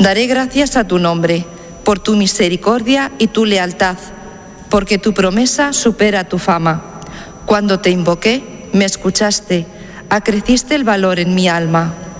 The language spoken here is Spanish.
Daré gracias a tu nombre, por tu misericordia y tu lealtad, porque tu promesa supera tu fama. Cuando te invoqué, me escuchaste, acreciste el valor en mi alma.